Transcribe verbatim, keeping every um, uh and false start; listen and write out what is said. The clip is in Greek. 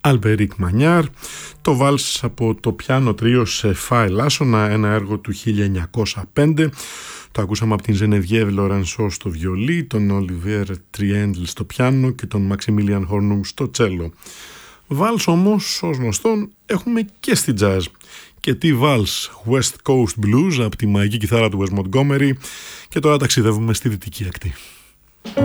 Αλμπερίκ Μανιάρ, το βάλς από το πιάνο τρίο σε Φα Ελάσσονα, ένα έργο του χίλια εννιακόσια πέντε. Το ακούσαμε από την Ζενεβιέβ Λορανσό στο βιολί, τον Ολιβιέρ Τριέντλ στο πιάνο και τον Μαξιμίλιαν Χόρνουμ στο τσέλο. Βάλς όμως, ως γνωστόν, έχουμε και στη jazz. Και τι βάλς, West Coast Blues από τη μαγική κιθάρα του Wes Montgomery, και τώρα ταξιδεύουμε στη δυτική ακτή.